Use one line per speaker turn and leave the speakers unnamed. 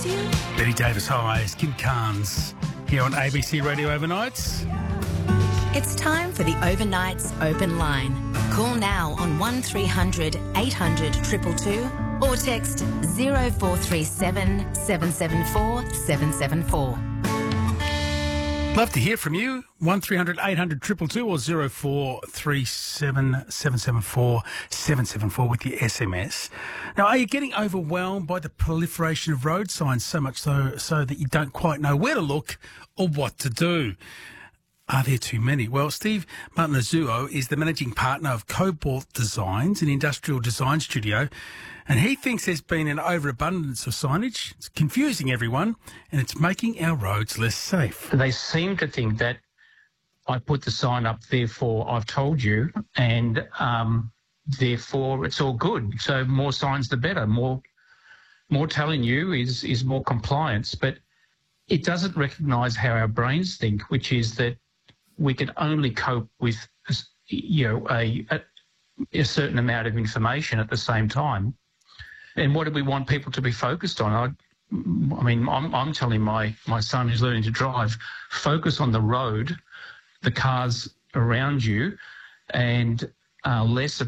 you?
Betty Davis Highs, Kim Carnes, here on ABC Radio Overnights.
It's time for the Overnights Open Line. Call now on 1300 800 222 or text 0437 774 774.
Love to hear from you. 1300 800 222 or 0437 774 774 with your SMS. Now, are you getting overwhelmed by the proliferation of road signs so much so that you don't quite know where to look or what to do? Are there too many? Well, Steve Martinazuo is the managing partner of Cobalt Designs, an industrial design studio, and he thinks there's been an overabundance of signage. It's confusing everyone, and it's making our roads less safe.
They seem to think that I put the sign up, therefore I've told you, and therefore it's all good. So more signs the better. More telling you is more compliance. But it doesn't recognise how our brains think, which is that we can only cope with, a certain amount of information at the same time. And what do we want people to be focused on? I'm telling my son who's learning to drive, focus on the road, the cars around you, and less